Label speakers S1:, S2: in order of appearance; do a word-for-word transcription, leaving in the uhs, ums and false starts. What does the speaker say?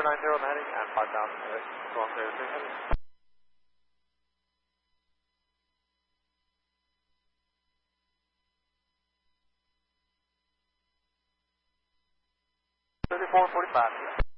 S1: nine zero heading and five thousand, storm clear three heading. thirty-four forty-five.